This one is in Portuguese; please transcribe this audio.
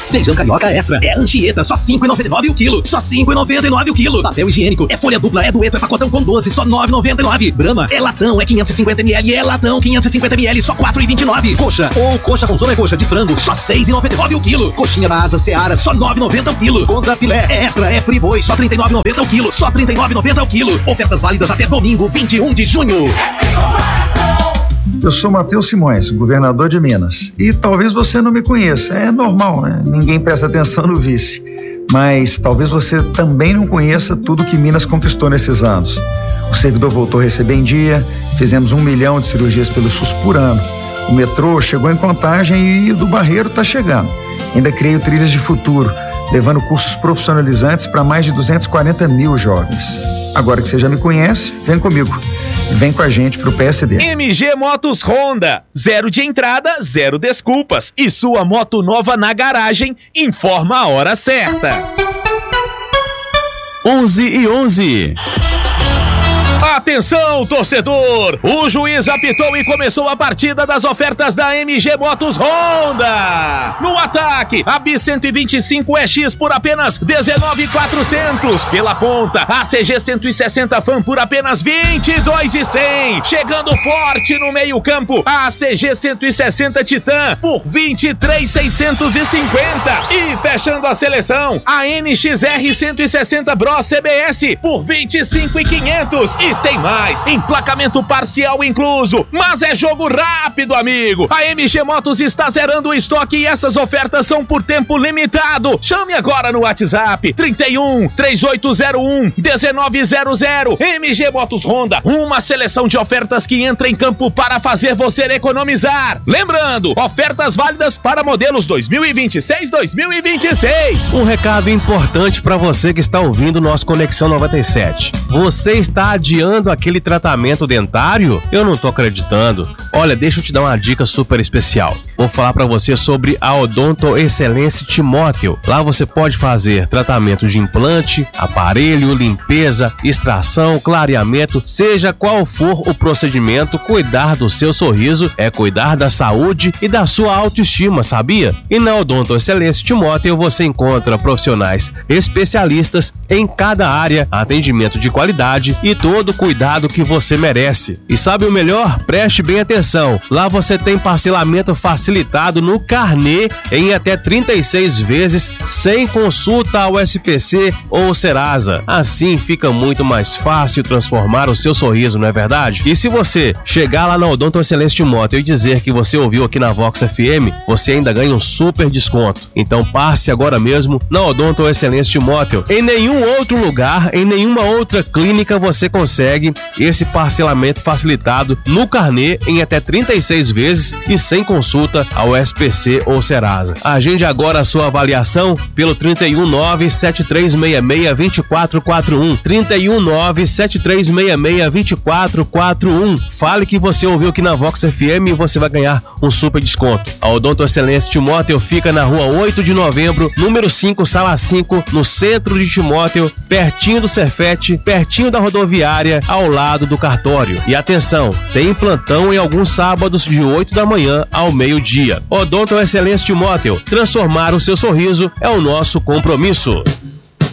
Feijão carioca extra é Anchieta, só 5,99 o quilo. Só 5,99 o quilo. Papel higiênico é folha dupla, é dueto, é pacotão com 12, só 9,99. Brahma é latão, é 550ml, é latão, 550ml, só 4,29. Coxa ou coxa com sobrecoxa de frango, só 6,99 o quilo. Coxinha da asa Seara, só 9,90 o quilo. Contra filé é extra, é friboi, só 39,90 o quilo. Só 39,90 o quilo. Ofertas válidas até domingo, 21 de junho. Eu sou Matheus Simões, governador de Minas. E talvez você não me conheça, é normal, né? Ninguém presta atenção no vice. Mas talvez você também não conheça tudo que Minas conquistou nesses anos. O servidor voltou a receber em dia, fizemos 1 milhão de cirurgias pelo SUS por ano. O metrô chegou em Contagem e o do Barreiro está chegando. Ainda criei o Trilhas de Futuro, levando cursos profissionalizantes para mais de 240 mil jovens. Agora que você já me conhece, vem comigo. Vem com a gente pro PSD. MG Motos Honda. 0 de entrada, 0 desculpas. E sua moto nova na garagem informa a hora certa. 11:11. Atenção, torcedor! O juiz apitou e começou a partida das ofertas da MG Motos Honda. No ataque, a Bis 125 EX por apenas R$19.400. Pela ponta, a CG 160 Fan por apenas R$22.100. Chegando forte no meio campo, a CG 160 Titan por R$23.650. E fechando a seleção, a NXR 160 Bros CBS por R$25.500. E tem mais, emplacamento parcial incluso, mas é jogo rápido, amigo. A MG Motos está zerando o estoque e essas ofertas são por tempo limitado. Chame agora no WhatsApp 31 3801 1900. MG Motos Honda, uma seleção de ofertas que entra em campo para fazer você economizar. Lembrando, ofertas válidas para modelos 2026-2026. Um recado importante para você que está ouvindo nosso Conexão 97. Você está adiando aquele tratamento dentário? Eu não tô acreditando. Olha, deixa eu te dar uma dica super especial. Vou falar para você sobre a Odonto Excelência Timóteo. Lá você pode fazer tratamento de implante, aparelho, limpeza, extração, clareamento, seja qual for o procedimento, cuidar do seu sorriso é cuidar da saúde e da sua autoestima, sabia? E na Odonto Excelência Timóteo você encontra profissionais especialistas em cada área, atendimento de qualidade e todo o cuidado que você merece. E sabe o melhor? Preste bem atenção. Lá você tem parcelamento facilitado no carnê em até 36 vezes sem consulta ao SPC ou Serasa. Assim fica muito mais fácil transformar o seu sorriso, não é verdade? E se você chegar lá na Odonto Excelência Timóteo e dizer que você ouviu aqui na Vox FM, você ainda ganha um super desconto. Então passe agora mesmo na Odonto Excelência Timóteo. Em nenhum outro lugar, em nenhuma outra clínica você consegue esse parcelamento facilitado no carnê em até 36 vezes e sem consulta ao SPC ou Serasa. Agende agora a sua avaliação pelo 319-7366-2441. 319-7366-2441. Fale que você ouviu aqui na Vox FM e você vai ganhar um super desconto. A Odonto Excelência Timóteo fica na rua 8 de novembro, número 5, sala 5, no centro de Timóteo, pertinho do Cefete, pertinho da rodoviária, ao lado do cartório. E atenção, tem plantão em alguns sábados de 8 da manhã ao meio-dia. Odonto Excelência Timóteo, transformar o seu sorriso é o nosso compromisso.